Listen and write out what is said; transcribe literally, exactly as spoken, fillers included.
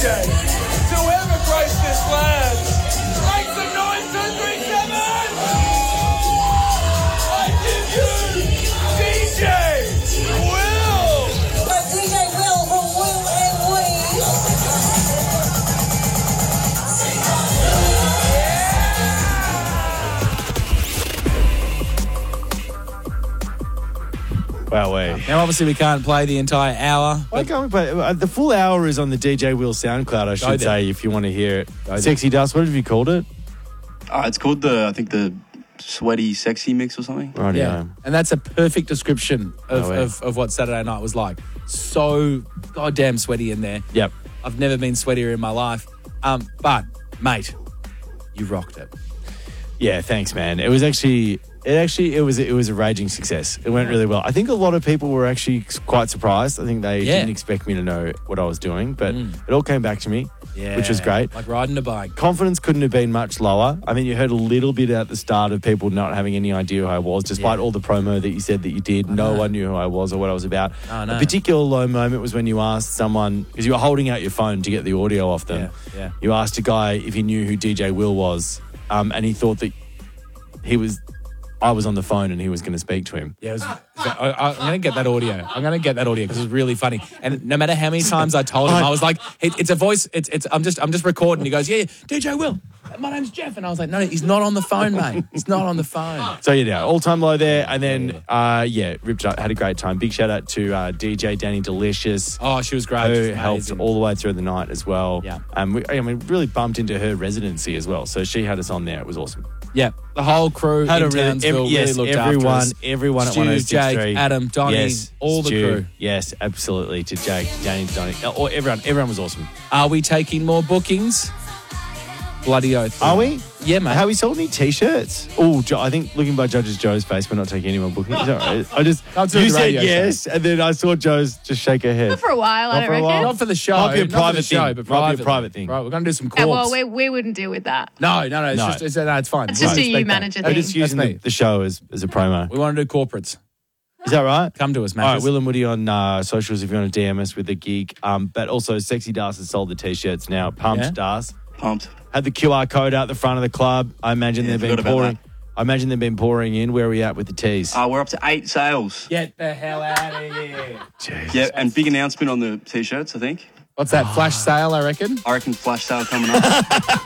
J. To whoever graced this land, make some noise, two, three, seven! I give you D J Will! But D J Will from Will and Wee. Wow, way. Now, obviously, we can't play the entire hour. Why can't we play? uh, The full hour is on the D J Will SoundCloud, I should there. say, if you want to hear it. there. Sexy Dust, what have you called it? Uh, it's called the, I think the sweaty sexy mix or something. Right, Yeah. And that's a perfect description of, Oh, yeah. of, of what Saturday night was like. So goddamn sweaty in there. Yep. I've never been sweatier in my life. Um, but, mate, you rocked it. Yeah, thanks, man. It was actually, it actually, it was, it was a raging success. It went really well. I think a lot of people were actually quite surprised. I think they Yeah. didn't expect me to know what I was doing, but Mm. it all came back to me, Yeah. which was great. Like riding a bike. Confidence couldn't have been much lower. I mean, you heard a little bit at the start of people not having any idea who I was, despite Yeah. all the promo that you said that you did. No know. one knew who I was or what I was about. I know. A particular low moment was when you asked someone, because you were holding out your phone to get the audio off them. Yeah, yeah. You asked a guy if he knew who D J Will was, um, and he thought that he was, I was on the phone and he was going to speak to him. Yeah, it was, I, I, I'm going to get that audio. I'm going to get that audio because it was really funny. And no matter how many times I told him, I was like, it, "It's a voice. It's it's. I'm just I'm just recording." He goes, "Yeah, yeah, D J Will. My name's Jeff." And I was like, "No, he's not on the phone, mate. He's not on the phone." So, you know, all-time low there. And then, uh, yeah, ripped up, had a great time. Big shout-out to uh, D J Danny Delicious. Oh, she was great. She Who was helped amazing. all the way through the night as well. Yeah. Um, we, I mean, really bumped into her residency as well. So she had us on there. It was awesome. Yeah, the whole crew Had in a really, Townsville ev- yes, really looked everyone, after us. everyone at Stu, one oh six point three. Jake, Adam, Donnie, yes, all the Stu, crew. Yes, absolutely. To Jake, Danny, Donnie, or everyone, everyone was awesome. Are we taking more bookings? Bloody oath. Are we? Yeah, mate. Have we sold any t-shirts? Oh, Jo- I think looking by Judges Joe's face, we're not taking any more bookings. Is that right? I just, I'll do you the said radio show. yes, and then I saw Joe's just shake her head. Not for a while, I Not don't for a reckon. while? Not for the show. Might be a not for private the show, thing. but Might be a privately. private thing. Right, we're going to do some Yeah, corpse. well, we, we wouldn't deal with that. no, no, no. It's No. just it's, no, it's fine. It's We just a respect you that. manager We're thing. just using That's the, me. the show as, as a promo. We want to do corporates. Is that right? Come to us, All right, Matt. Will and Woody on uh, socials if you want to D M us with the gig. Um, but also, Sexy Das has sold the t-shirts now. Pumped Yeah? Das. Pumped. Had the Q R code out the front of the club. I imagine Yeah, they've been forgot about pouring. that. I imagine they've been pouring in. Where are we at with the teas? Uh, we're up to eight sales. Get the hell out of here. Yeah, and big announcement on the t-shirts, I think. What's that? Flash sale, I reckon. I reckon flash sale coming up.